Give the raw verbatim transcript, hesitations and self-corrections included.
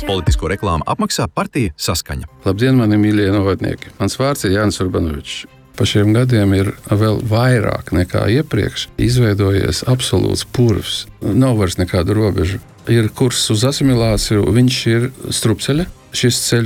Politisko reklāmu apmaksā partija Saskaņa. Labdien, mani mīļie novadnieki! Mans vārds ir Jānis Urbanovičs. Pa šiem gadiem ir vēl vairāk nekā iepriekš izveidojies absolūts purvs. Nav vairs nekādu robežu. Ir kurs uz asimilāciju, viņš ir strupceļa. Šis ceļš